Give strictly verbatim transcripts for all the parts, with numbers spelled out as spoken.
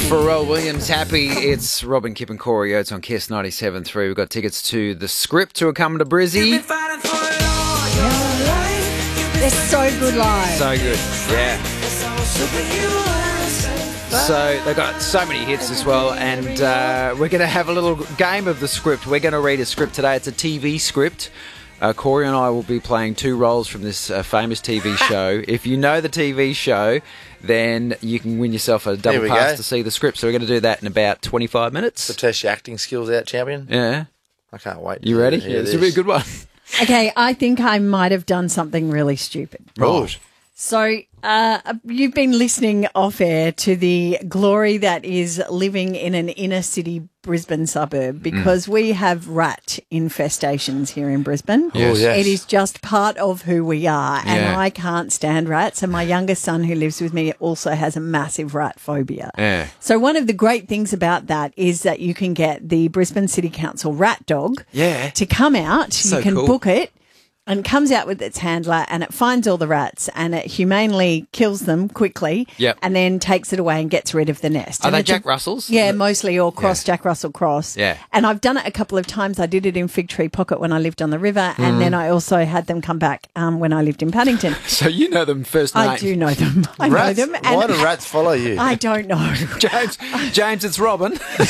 Pharrell Williams, Happy. It's Robin, Kip and Corey Oates on Kiss ninety-seven point three. We've got tickets to The Script who are coming to Brizzy. They're so good live. So good, yeah. So they've got so many hits as well, and uh, we're going to have a little game of The Script. We're going to read a script today. It's a T V script. Uh, Corey and I will be playing two roles from this uh, famous T V show. If you know the T V show, then you can win yourself a double pass go. to see The Script. So we're going to do that in about twenty-five minutes. To test your acting skills out, champion. Yeah. I can't wait. You ready? Yeah, yeah, this will be a good one. Okay, I think I might have done something really stupid. Right. So uh, you've been listening off air to the glory that is living in an inner city Brisbane suburb because mm. we have rat infestations here in Brisbane. Yes. Oh, yes. It is just part of who we are, and yeah. I can't stand rats. And my youngest son who lives with me also has a massive rat phobia. Yeah. So one of the great things about that is that you can get the Brisbane City Council rat dog yeah. to come out. So you can cool. book it. And comes out with its handler and it finds all the rats and it humanely kills them quickly yep. and then takes it away and gets rid of the nest. Are and they it's Jack a, Russells? Yeah, mostly, or cross, yeah. Jack Russell cross. Yeah. And I've done it a couple of times. I did it in Fig Tree Pocket when I lived on the river mm. and then I also had them come back um, when I lived in Paddington. So you know them first name? I do know them. I rats? know them. And why do rats follow you? I don't know. James, James, it's Robin.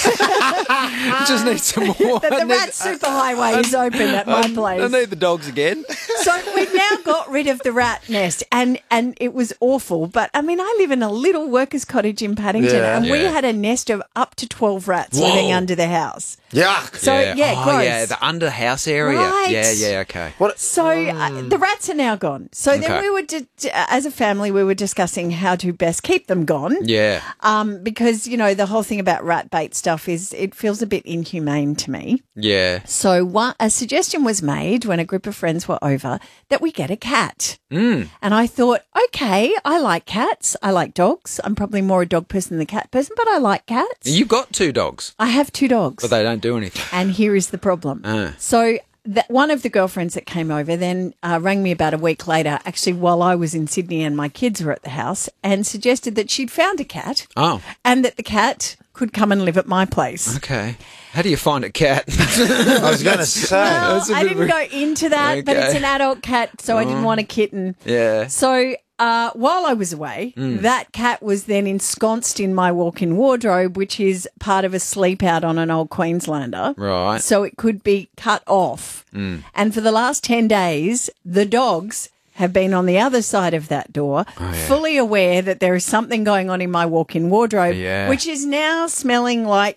Just need some more. The, the rat superhighway is open at my place. I need the dogs again. So we've now got rid of the rat nest and, and it was awful. But, I mean, I live in a little workers' cottage in Paddington yeah. and yeah. we had a nest of up to twelve rats Whoa. living under the house. Yuck. So, yeah, yeah oh, gross. yeah, the under house area. Right. Yeah, yeah, okay. What? So uh, the rats are now gone. So Okay. then we were, di- as a family, we were discussing how to best keep them gone. Yeah. Um, because, you know, the whole thing about rat bait stuff is it feels a bit inhumane to me. Yeah. So one, a suggestion was made when a group of friends were over that we get a cat. Mm. And I thought, okay, I like cats. I like dogs. I'm probably more a dog person than a cat person, but I like cats. You've got two dogs, I have two dogs. but they don't do anything. And here is the problem. Uh. So that one of the girlfriends that came over then uh, rang me about a week later, actually while I was in Sydney and my kids were at the house, and suggested that she'd found a cat Oh, and that the cat could come and live at my place. okay. How do you find a cat? I was going to say. Well, That's a I bit didn't of a- go into that, but it's Okay. an adult cat, so I didn't want a kitten. Yeah. So uh, while I was away, Mm. that cat was then ensconced in my walk-in wardrobe, which is part of a sleep out on an old Queenslander. Right. So it could be cut off. Mm. And for the last ten days, the dogs have been on the other side of that door, Oh, yeah. fully aware that there is something going on in my walk-in wardrobe, Yeah. which is now smelling like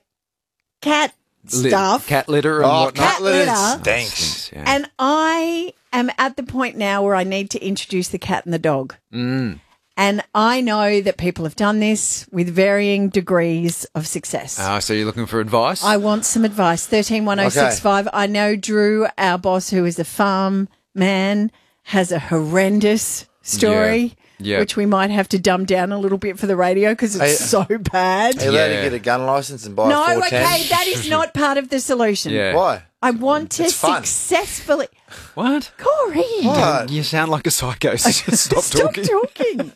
cat Lit- stuff. Cat litter and Oh, whatnot. cat Cat litter litter. stinks. Yeah. And I am at the point now where I need to introduce the cat and the dog. Mm. And I know that people have done this with varying degrees of success. Oh, so you're looking for advice? I want some advice. thirteen one oh six five. I know Drew, our boss, who is a farm man, has a horrendous story, Yeah. Yeah. which we might have to dumb down a little bit for the radio because it's Hey, so bad. Are you allowed Yeah. to get a gun license and buy No, a four ten? okay, that is not part of the solution. Yeah. Why? I want to It's fun. successfully... What? Corey! What? You sound like a psycho. Stop, Stop talking. talking.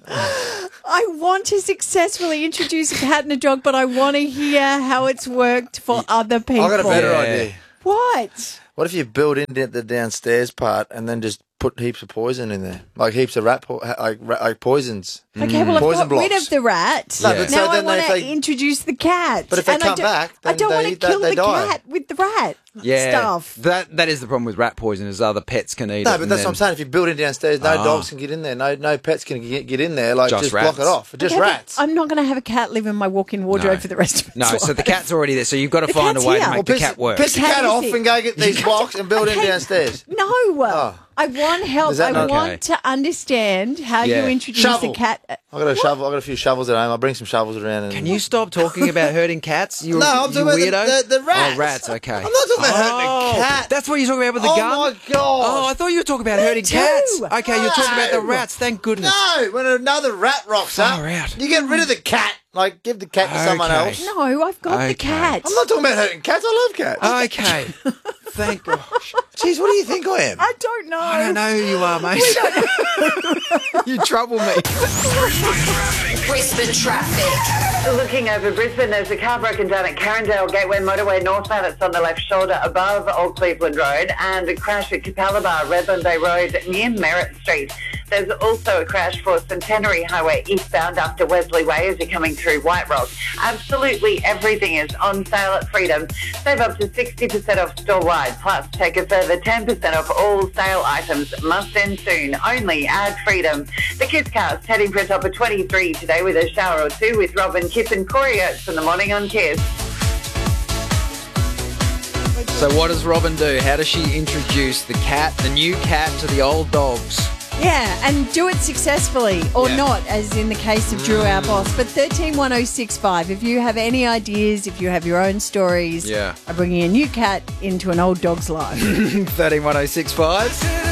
I want to successfully introduce a cat and a dog, but I want to hear how it's worked for other people. I got a better Yeah. idea. What? What if you build in the downstairs part and then just put heaps of poison in there, like heaps of rat, po- like, ra- like poisons? Okay, well, I've Poison got rid blocks. of the rat. No, Yeah. but so Now I then want if to they- introduce the cat. But if they And I come don't- back, I then don't want they- to kill they the die. cat with the rat Yeah. stuff. That that is the problem with rat poison is other pets can eat No, it. but and that's then- what I'm saying. If you build it downstairs, no Oh. dogs can get in there. No, no pets can get, get in there. Like Just just, rats. block it off. Just Okay, but rats. I'm not going to have a cat live in my walk-in wardrobe No. for the rest of its No, life. so the cat's already there. So you've got to The find a cat's way here. to make Well, the piss, cat work. piss the The cat cat is off here. and go get these blocks and build Okay. it downstairs. No. I want help. Is that I not- want Okay. to understand how Yeah. you introduce Shovel. a cat. I got a shovel. I got a few shovels at home. I'll bring some shovels around. And Can you stop talking about hurting cats? You, No, I'm you talking weirdo. about the, the, the rats. Oh, rats. Okay. I'm not talking about hurting Oh, a cat. That's what you're talking about with the oh gun. my god! Oh, I thought you were talking about hurting too. cats. Okay, you're talking about the No. rats. Thank goodness. No, when another rat rocks up, Far out. you get rid of the cat. Like, give the cat to someone Okay. else. No, I've got Okay. the cat. I'm not talking about hurting cats. I love cats. Okay. Thank gosh. Jeez, what do you think I am? I don't know. I don't know who you are, mate. You trouble me. Brisbane traffic. Looking over Brisbane, there's a car broken down at Carindale Gateway Motorway northbound. It's on the left shoulder above Old Cleveland Road, and a crash at Capalaba, Redland Bay Road near Merritt Street. There's also a crash for Centenary Highway eastbound after Wesley Way as you're coming through White Rock. Absolutely everything is on sale at Freedom. Save up to sixty percent off store-wide, plus take a further ten percent off all sale items. Must end soon, only at Freedom. The Kids Cast heading for a top of twenty-three today with a shower or two with Robin, Kip and Corey Oates in the morning on Kiss. So what does Robin do? How does she introduce the cat, the new cat, to the old dogs? Yeah, and do it successfully or Yeah. not, as in the case of Drew, our boss. But thirteen one oh six five, if you have any ideas, if you have your own stories Yeah. of bringing a new cat into an old dog's life. thirteen one oh six five.